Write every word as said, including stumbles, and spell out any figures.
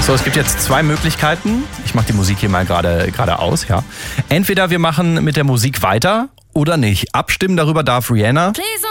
So, es gibt jetzt zwei Möglichkeiten. Ich mache die Musik hier mal gerade gerade aus, ja. Entweder wir machen mit der Musik weiter oder nicht. Abstimmen darüber darf Rihanna. Please